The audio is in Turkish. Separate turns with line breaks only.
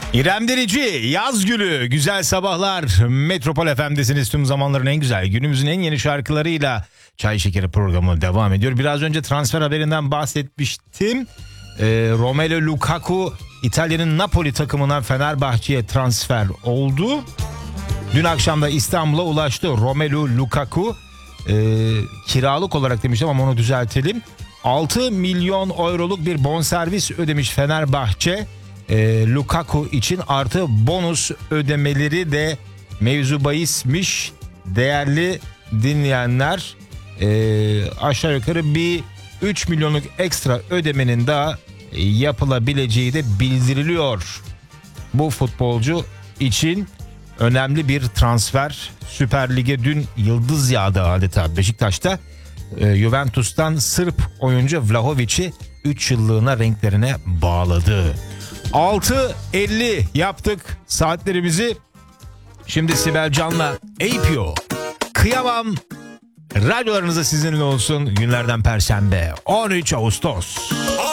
İrem Derici, yaz gülü, güzel sabahlar. Metropol FM'desiniz, tüm zamanların en güzel, günümüzün en yeni şarkılarıyla Çay Şekeri programı devam ediyor. Biraz önce transfer haberinden bahsetmiştim. Romelu Lukaku İtalya'nın Napoli takımından Fenerbahçe'ye transfer oldu. Dün akşam da İstanbul'a ulaştı Romelu Lukaku. Kiralık olarak demiştim ama onu düzeltelim. 6 milyon euroluk bir bonservis ödemiş Fenerbahçe. Lukaku için artı bonus ödemeleri de mevzu bahismiş. Değerli dinleyenler, aşağı yukarı bir 3 milyonluk ekstra ödemenin daha yapılabileceği de bildiriliyor. Bu futbolcu için önemli bir transfer. Süper Lig'e dün yıldız yağdı adeta Beşiktaş'ta. Juventus'tan Sırp oyuncu Vlahovic'i 3 yıllığına renklerine bağladı. 6.50 yaptık saatlerimizi. Şimdi Sibel Can'la Eypio. Kıyamam. Radyolarınızda sizinle olsun. Günlerden Perşembe 13 Ağustos.